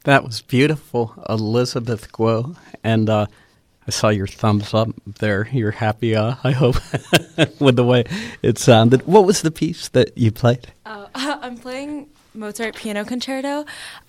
That was beautiful, Elizabeth Guo. And I saw your thumbs up there. You're happy, I hope, with the way it sounded. What was the piece that you played? I'm playing Mozart Piano Concerto,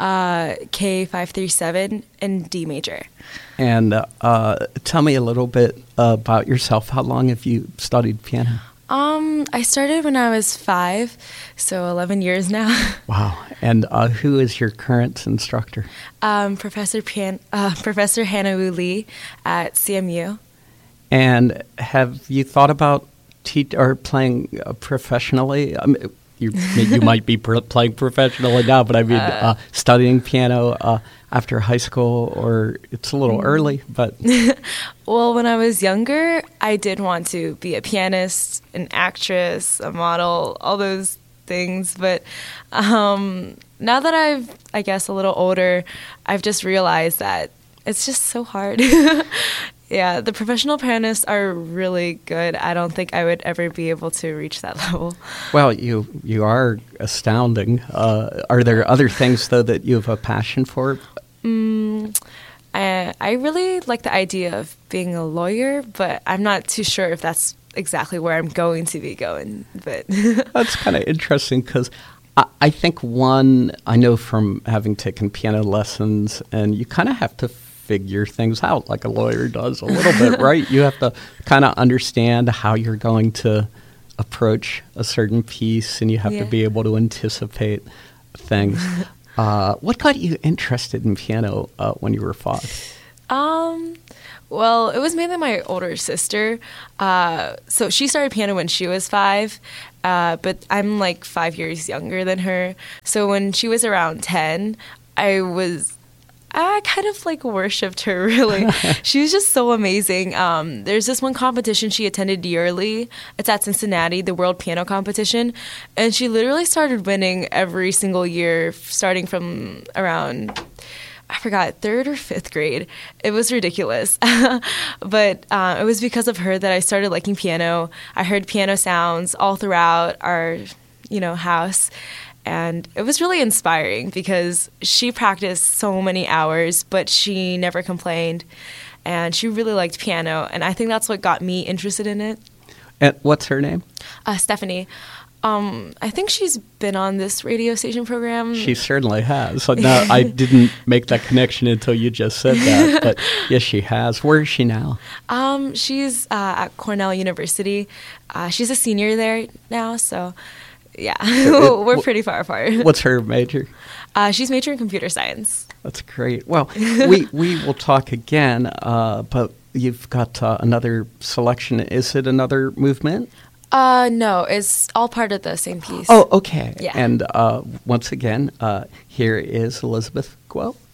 K537 in D major. And tell me a little bit about yourself. How long have you studied piano? I started when I was 5, so 11 years now. Wow. And who is your current instructor? Professor Hannah Wu Lee at CMU. And have you thought about playing professionally? I mean, you might be playing professionally now, but I mean, studying piano after high school, or it's a little early, but... Well, when I was younger, I did want to be a pianist, an actress, a model, all those things. But now that I guess, a little older, I've just realized that it's just so hard. Yeah, the professional pianists are really good. I don't think I would ever be able to reach that level. Well, you are astounding. Are there other things, though, that you have a passion for? I really like the idea of being a lawyer, but I'm not too sure if that's exactly where I'm going to be going. But that's kind of interesting because I think I know from having taken piano lessons, and you kind of have to figure things out like a lawyer does a little bit, right? You have to kind of understand how you're going to approach a certain piece, and you have to be able to anticipate things. What got you interested in piano when you were 5? Well, it was mainly my older sister. So she started piano when she was 5, but I'm like 5 years younger than her. So when she was around 10, I kind of like worshipped her, really. She was just so amazing. There's this one competition she attended yearly. It's at Cincinnati, the World Piano Competition. And she literally started winning every single year, starting from around, I forgot, 3rd or 5th grade. It was ridiculous. But it was because of her that I started liking piano. I heard piano sounds all throughout our, house. And it was really inspiring because she practiced so many hours, but she never complained. And she really liked piano. And I think that's what got me interested in it. And what's her name? Stephanie. I think she's been on this radio station program. She certainly has. So now I didn't make that connection until you just said that. But yes, she has. Where is she now? She's at Cornell University. She's a senior there now, so... Yeah, we're pretty far apart. What's her major? She's majoring in computer science. That's great. Well, we will talk again, but you've got another selection. Is it another movement? No, it's all part of the same piece. Oh, okay. Yeah. And once again, here is Elizabeth Guo.